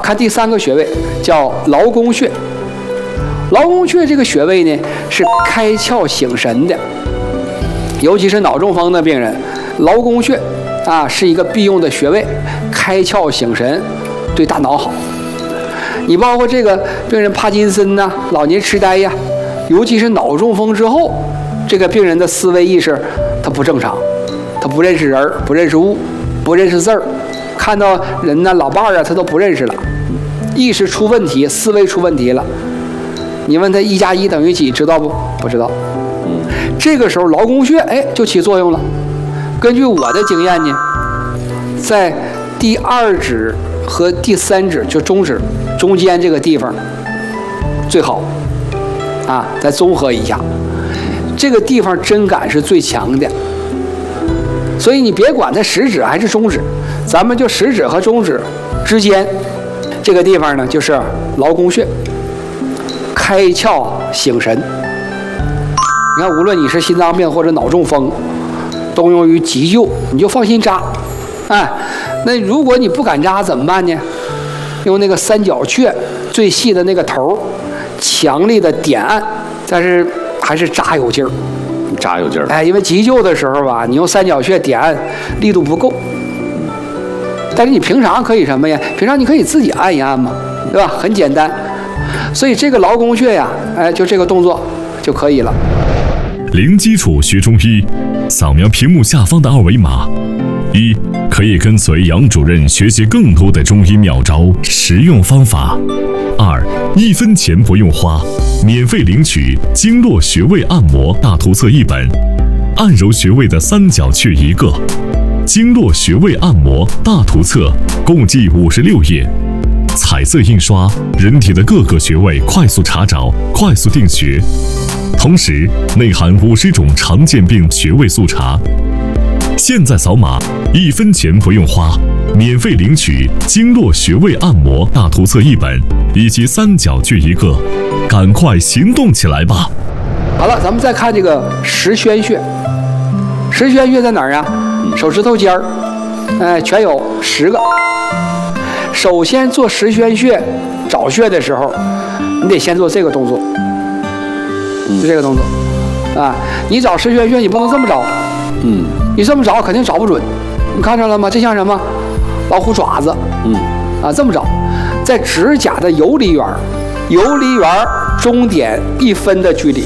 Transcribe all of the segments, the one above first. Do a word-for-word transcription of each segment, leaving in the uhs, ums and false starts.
看第三个穴位叫劳宫穴。劳宫穴这个穴位呢是开窍醒神的，尤其是脑中风的病人，劳宫穴啊是一个必用的穴位，开窍醒神，对大脑好。你包括这个病人帕金森呐、老年痴呆呀，尤其是脑中风之后，这个病人的思维意识他不正常，他不认识人，不认识物，不认识字儿，看到人呢、老伴儿啊，他都不认识了，意识出问题，思维出问题了。你问他一加一等于几，知道不？不知道。嗯，这个时候劳宫穴哎就起作用了。根据我的经验呢，在第二指和第三指就中指中间这个地方最好啊，再综合一下，这个地方针感是最强的。所以你别管它食指还是中指，咱们就食指和中指之间这个地方呢，就是劳宫穴。开窍醒神，你看，无论你是心脏病或者脑中风，都用于急救，你就放心扎。哎，那如果你不敢扎怎么办呢？用那个三角穴最细的那个头，强力的点按，但是还是扎有劲儿， 扎有劲儿。 哎，因为急救的时候吧，你用三角穴点按力度不够，但是你平常可以什么呀？平常你可以自己按一按嘛，对吧？很简单。所以这个劳宫穴呀，哎，就这个动作就可以了。 零基础学中医，扫描屏幕下方的二维码，一可以跟随杨主任学习更多的中医妙招、实用方法；二一分钱不用花，免费领取经络穴位按摩大图册一本，按揉穴位的三角穴一个，经络穴位按摩大图册共计五十六页。彩色印刷，人体的各个穴位快速查找，快速定穴，同时内含五十种常见病穴位速查。现在扫码，一分钱不用花，免费领取经络穴位按摩大图册一本以及三角穴一个，赶快行动起来吧！ 好了，咱们再看这个十宣穴。十宣穴在哪儿啊？手指头尖儿，哎，全有十个。首先做十宣穴找穴的时候，你得先做这个动作，就这个动作啊。你找十宣穴，你不能这么找，嗯，你这么找肯定找不准。你看着了吗？这像什么？老虎爪子，嗯，啊，这么找，在指甲的游离缘，游离缘中点一分的距离，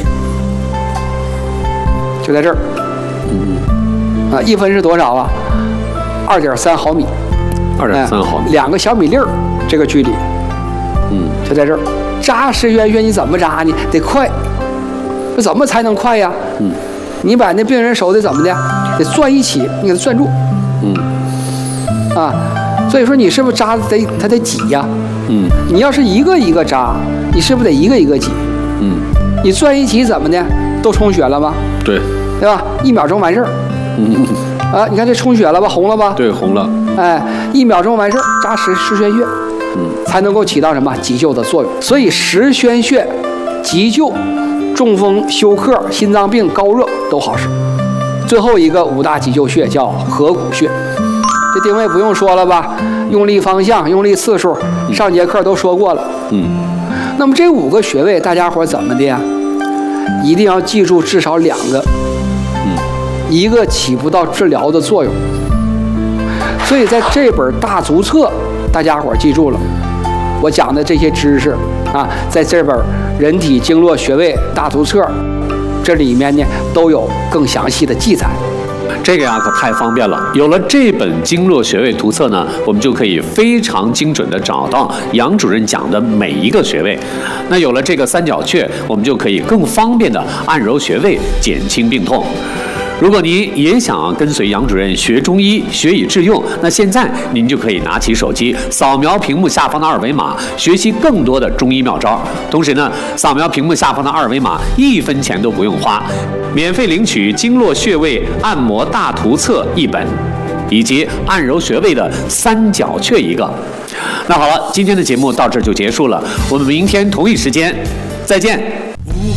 就在这儿，嗯，啊，一分是多少啊？二点三毫米。 二点三毫米， 两个小米粒儿，这个距离，嗯，就在这儿。扎十宣穴你怎么扎呢？得快，这怎么才能快呀？嗯，你把那病人手得怎么的？得攥一起，你给他攥住，嗯，啊，所以说你是不是扎得他得挤呀？嗯，你要是一个一个扎，你是不是得一个一个挤？嗯，你攥一起怎么的？都充血了吗？ 对， 对吧？一秒钟完事儿。嗯。啊，你看这充血了吧，红了吧？ 对，红了。 哎，一秒钟完事儿，扎十十宣穴，嗯，才能够起到什么急救的作用。所以十宣穴急救、中风、休克、心脏病、高热都好使。最后一个五大急救穴叫合谷穴，这定位不用说了吧？用力方向、用力次数，上节课都说过了。嗯，那么这五个穴位，大家伙怎么的呀？一定要记住至少两个。一个起不到治疗的作用，所以在这本大足册，大家伙记住了，我讲的这些知识啊，在这本人体经络穴位大图册，这里面呢都有更详细的记载。 这个呀可太方便了，有了这本经络穴位图册呢，我们就可以非常精准的找到杨主任讲的每一个穴位。那有了这个三角穴，我们就可以更方便的按揉穴位，减轻病痛。如果您也想跟随杨主任学中医，学以致用，那现在您就可以拿起手机，扫描屏幕下方的二维码，学习更多的中医妙招。同时呢，扫描屏幕下方的二维码，一分钱都不用花，免费领取经络穴位按摩大图册一本，以及按揉穴位的三角穴一个。那好了，今天的节目到这儿就结束了，我们明天同一时间再见。